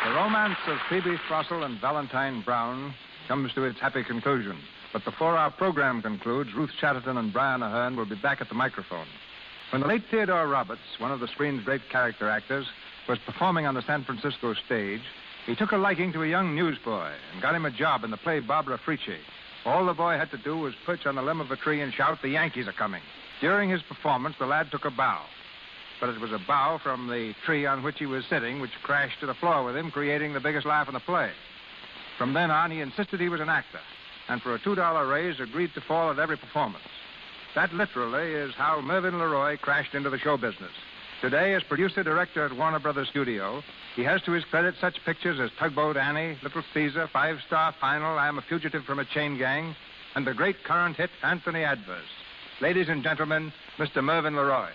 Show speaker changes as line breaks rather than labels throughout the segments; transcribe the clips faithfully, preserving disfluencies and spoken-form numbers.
The romance of Phoebe Frossel and Valentine Brown comes to its happy conclusion. But before our program concludes, Ruth Chatterton and Brian Ahern will be back at the microphone. When the late Theodore Roberts, one of the screen's great character actors, was performing on the San Francisco stage, he took a liking to a young newsboy and got him a job in the play Barbara Frietchie. All the boy had to do was perch on the limb of a tree and shout, "The Yankees are coming." During his performance, the lad took a bow. But it was a bow from the tree on which he was sitting, which crashed to the floor with him, creating the biggest laugh in the play. From then on, he insisted he was an actor, and for a two dollar raise, agreed to fall at every performance. That literally is how Mervyn LeRoy crashed into the show business. Today, as producer-director at Warner Brothers Studio, he has to his credit such pictures as Tugboat Annie, Little Caesar, Five Star Final, I Am a Fugitive from a Chain Gang, and the great current hit Anthony Adverse. Ladies and gentlemen, Mister Mervyn LeRoy.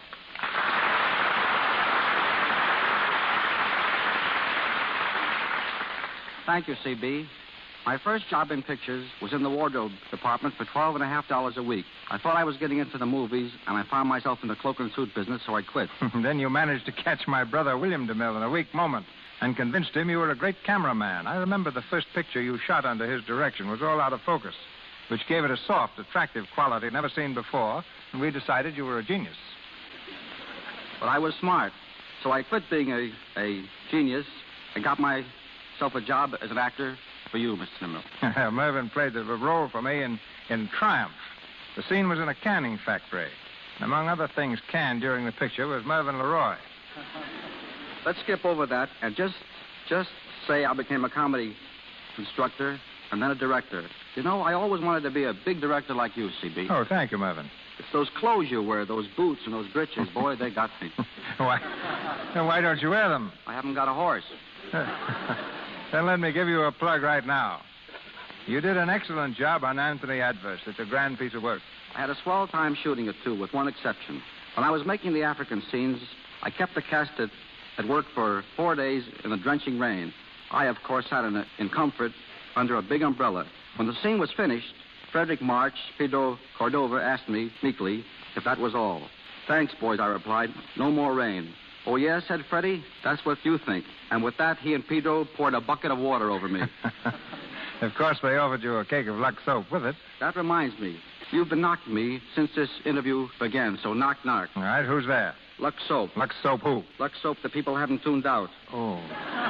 Thank you, C B. My first job in pictures was in the wardrobe department for twelve and a half dollars a week. I thought I was getting into the movies, and I found myself in the cloak and suit business, so I quit.
Then you managed to catch my brother William DeMille in a weak moment and convinced him you were a great cameraman. I remember the first picture you shot under his direction was all out of focus, which gave it a soft, attractive quality never seen before, and we decided you were a genius.
But I was smart, so I quit being a, a genius and got myself a job as an actor for you, Mister DeMille.
Mervyn played the role for me in, in Triumph. The scene was in a canning factory. And among other things canned during the picture was Mervyn LeRoy.
Let's skip over that and just just say I became a comedy instructor and then a director. You know, I always wanted to be a big director like you, C B.
Oh, thank you, Mervyn.
It's those clothes you wear, those boots and those breeches. Boy, they got me.
Why, why don't you wear them?
I haven't got a horse.
Then let me give you a plug right now. You did an excellent job on Anthony Adverse. It's a grand piece of work.
I had a swell time shooting it, too, with one exception. When I was making the African scenes, I kept the cast at, at work for four days in the drenching rain. I, of course, sat in, a, in comfort under a big umbrella. When the scene was finished, Frederick March, Pedro Cordova, asked me, meekly, if that was all. Thanks, boys, I replied. No more rain. Oh, yes, said Freddie. That's what you think. And with that, he and Pedro poured a bucket of water over me.
Of course, they offered you a cake of Lux soap with it.
That reminds me. You've been knocking me since this interview began, so knock, knock.
All right, who's there?
Lux soap.
Lux soap who?
Lux soap the people haven't tuned out.
Oh.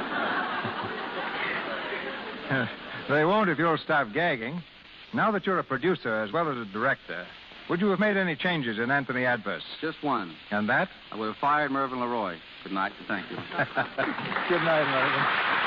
They won't if you'll stop gagging. Now that you're a producer as well as a director, would you have made any changes in Anthony Adverse?
Just one.
And that?
I would have fired Mervyn LeRoy. Good night, and thank you.
Good night, Mervyn.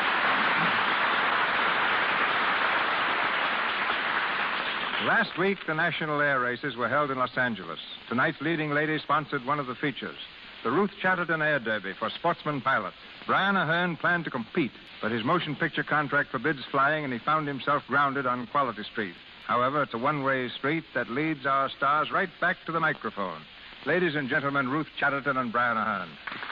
Last week, the national air races were held in Los Angeles. Tonight's leading lady sponsored one of the features, the Ruth Chatterton Air Derby for sportsman pilots. Brian Ahern planned to compete, but his motion picture contract forbids flying, and he found himself grounded on Quality Street. However, it's a one-way street that leads our stars right back to the microphone. Ladies and gentlemen, Ruth Chatterton and Brian Ahern.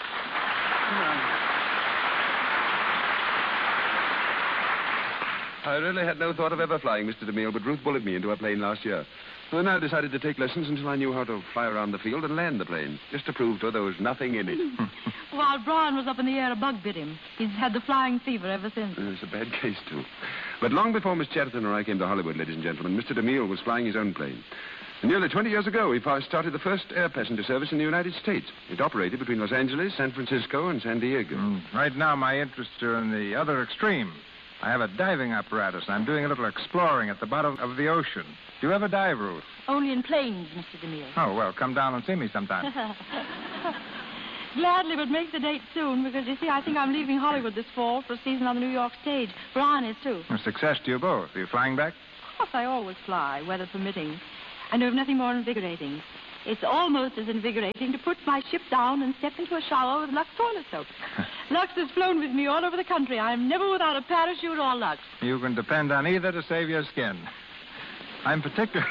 I really had no thought of ever flying, Mister DeMille, but Ruth bullied me into a plane last year. I now decided to take lessons until I knew how to fly around the field and land the plane, just to prove to her there was nothing in it.
While Brian was up in the air, a bug bit him. He's had the flying fever ever since.
It's a bad case, too. But long before Miss Chatterton or I came to Hollywood, ladies and gentlemen, Mister DeMille was flying his own plane. And nearly twenty years ago, he started the first air passenger service in the United States. It operated between Los Angeles, San Francisco, and San Diego.
Mm, right now, my interests are in the other extreme. I have a diving apparatus. I'm doing a little exploring at the bottom of the ocean. Do you ever dive, Ruth?
Only in planes, Mister DeMille.
Oh, well, come down and see me sometime.
Gladly, but make the date soon, because, you see, I think I'm leaving Hollywood this fall for a season on the New York stage. Brian is, too.
Well, success to you both. Are you flying back?
Of course, I always fly, weather permitting. I know of nothing more invigorating. It's almost as invigorating to put my ship down and step into a shower with Lux toilet soap. Lux has flown with me all over the country. I'm never without a parachute or Lux.
You can depend on either to save your skin. I'm particular...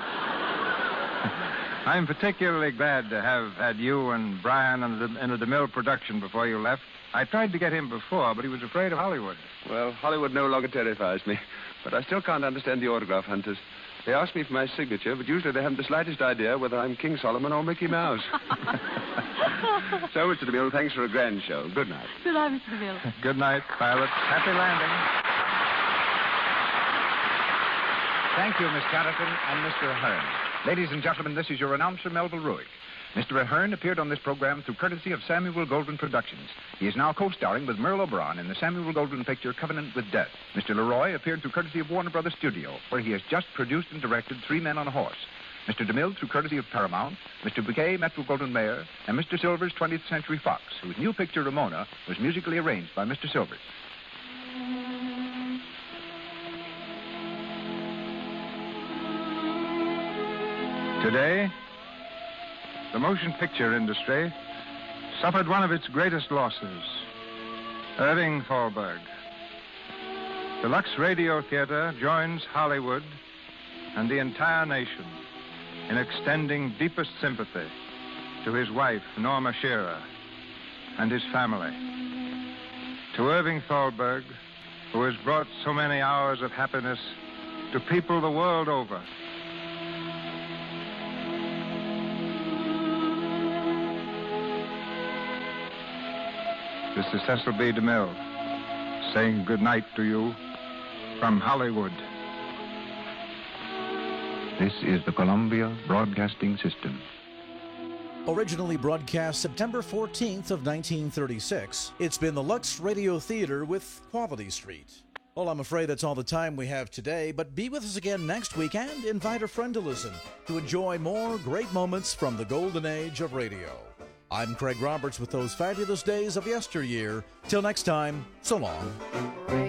I'm particularly glad to have had you and Brian in a, in a DeMille production before you left. I tried to get him before, but he was afraid of Hollywood.
Well, Hollywood no longer terrifies me, but I still can't understand the autograph hunters. They ask me for my signature, but usually they haven't the slightest idea whether I'm King Solomon or Mickey Mouse. So, Mister DeMille, thanks for a grand show. Good night.
Good night, Mister DeMille.
Good night, pilots. Happy landing.
Thank you, Miss Chatterton and Mister Ahern. Ladies and gentlemen, this is your announcer, Melville Ruick. Mister Ahern appeared on this program through courtesy of Samuel Goldwyn Productions. He is now co-starring with Merle Oberon in the Samuel Goldwyn picture Covenant with Death. Mister Leroy appeared through courtesy of Warner Brothers Studio, where he has just produced and directed Three Men on a Horse. Mister DeMille through courtesy of Paramount, Mister Bouquet, Metro-Goldwyn-Mayer, and Mister Silvers, twentieth Century Fox, whose new picture, Ramona, was musically arranged by Mister Silvers.
Today, the motion picture industry suffered one of its greatest losses, Irving Thalberg. The Lux Radio Theater joins Hollywood and the entire nation in extending deepest sympathy to his wife, Norma Shearer, and his family. To Irving Thalberg, who has brought so many hours of happiness to people the world over. This is Cecil B. DeMille saying good night to you from Hollywood.
This is the Columbia Broadcasting System.
Originally broadcast September fourteenth of nineteen thirty-six, it's been the Lux Radio Theater with Quality Street. Well, I'm afraid that's all the time we have today, but be with us again next week and invite a friend to listen to enjoy more great moments from the golden age of radio. I'm Craig Roberts with those fabulous days of yesteryear. Till next time, so long.